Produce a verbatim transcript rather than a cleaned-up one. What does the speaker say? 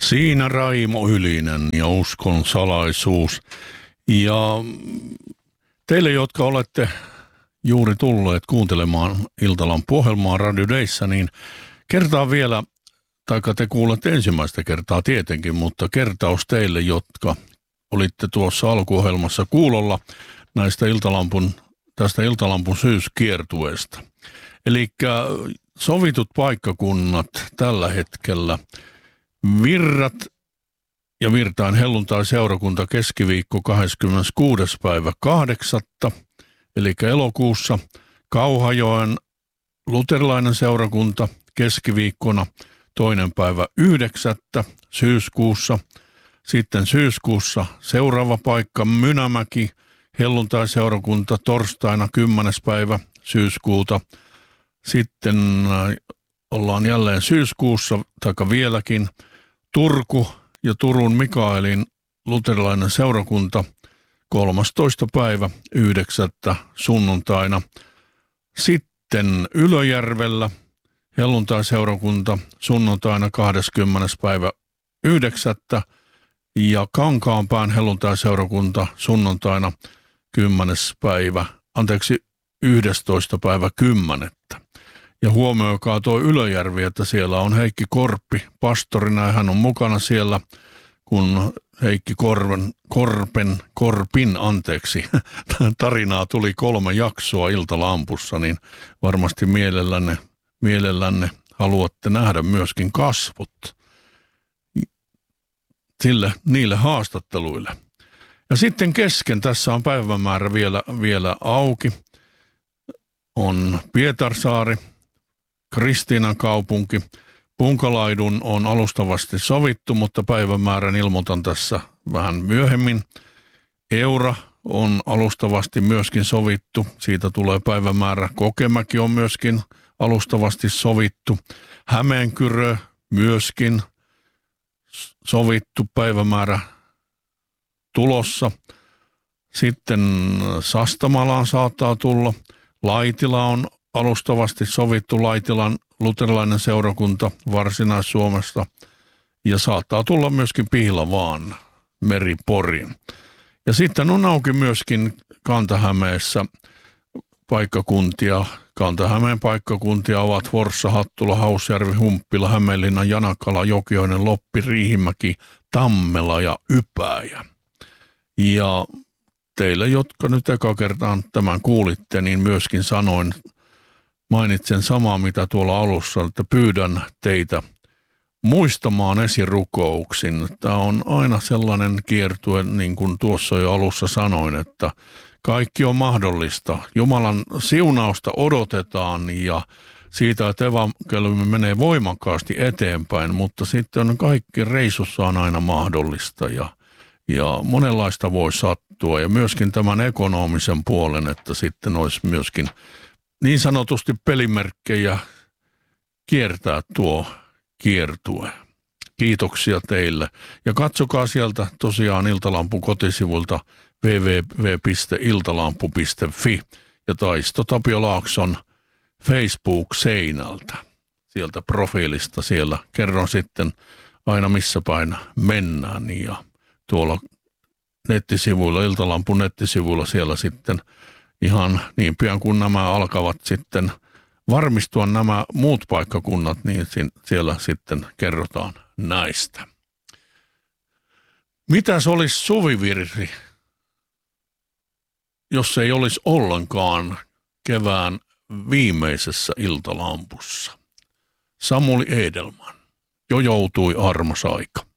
Siinä Raimo Ylinen ja uskon salaisuus. Ja teille, jotka olette juuri tulleet kuuntelemaan Iltalampu-ohjelmaa Radio Dayssä, niin kertaan vielä, taikka te kuulette ensimmäistä kertaa tietenkin, mutta kertaus teille, jotka olitte tuossa alkuohjelmassa kuulolla näistä Iltalampun, tästä Iltalampun syyskiertueesta. Eli sovitut paikkakunnat tällä hetkellä: Virrat ja Virtain helluntai-seurakunta keskiviikko kahdeskymmeneskuudes päivä kahdeksatta, eli elokuussa. Kauhajoen luterilainen seurakunta keskiviikkona toinen päivä yhdeksättä syyskuussa. Sitten syyskuussa seuraava paikka Mynämäki helluntai-seurakunta torstaina kymmenes päivä syyskuuta. Sitten ollaan jälleen syyskuussa, taikka vieläkin, Turku ja Turun Mikaelin luterilainen seurakunta kolmastoista päivä yhdeksättä sunnuntaina. Sitten Ylöjärvellä helluntai-seurakunta sunnuntaina kahdeskymmenes päivä yhdeksättä ja Kankaanpään helluntai-seurakunta sunnuntaina kymmenes päivä, anteeksi yhdestoista päivä kymmenettä. Ja huomioikaa tuo Ylöjärvi, että siellä on Heikki Korppi pastorina ja hän on mukana siellä, kun Heikki Korven, Korpen, Korpin, anteeksi, tarinaa tuli kolme jaksoa Iltalampussa, niin varmasti mielellänne, mielellänne haluatte nähdä myöskin kasvot sille, niille haastatteluille. Ja sitten kesken, tässä on päivämäärä vielä, vielä auki, on Pietarsaari, Kristiinan kaupunki. Punkalaidun on alustavasti sovittu, mutta päivämäärän ilmoitan tässä vähän myöhemmin. Eura on alustavasti myöskin sovittu, siitä tulee päivämäärä. Kokemäki on myöskin alustavasti sovittu. Hämeenkyrö myöskin sovittu, päivämäärä tulossa. Sitten Sastamalaan saattaa tulla. Laitila on alustavasti sovittu, Laitilan luterilainen seurakunta Varsinais-Suomesta, ja saattaa tulla myöskin Pihlavaan, Meri-Poriin. Ja sitten on auki myöskin Kanta-Hämeessä paikkakuntia. Kanta-Hämeen paikkakuntia ovat Forssa, Hattula, Hausjärvi, Humppila, Hämeenlinna, Janakala, Jokioinen, Loppi, Riihimäki, Tammela ja Ypäjä. Ja teille, jotka nyt eka kertaan tämän kuulitte, niin myöskin sanoin, mainitsen samaa mitä tuolla alussa, että pyydän teitä muistamaan esirukouksin. Tämä on aina sellainen kiertue, niin kuin tuossa jo alussa sanoin, että kaikki on mahdollista. Jumalan siunausta odotetaan ja siitä, että evankeliumi menee voimakkaasti eteenpäin, mutta sitten kaikki reissussa on aina mahdollista ja, ja monenlaista voi sattua. Ja myöskin tämän ekonomisen puolen, että sitten olisi myöskin niin sanotusti pelimerkkejä kiertää tuo kiertue. Kiitoksia teille. Ja katsokaa sieltä tosiaan Iltalampun kotisivulta double-u double-u double-u piste iltalampu piste fi ja Taisto Tapio Laakson Facebook-seinältä. Sieltä profiilista siellä kerron sitten aina missä päin mennään ja tuolla nettisivuilla, Iltalampun nettisivuilla siellä sitten ihan niin pian kun nämä alkavat sitten varmistua nämä muut paikkakunnat, niin siellä sitten kerrotaan näistä. Mitäs olisi suvivirsi, jos ei olisi ollenkaan kevään viimeisessä Iltalampussa? Samuli Edelman, jo joutui armas aika.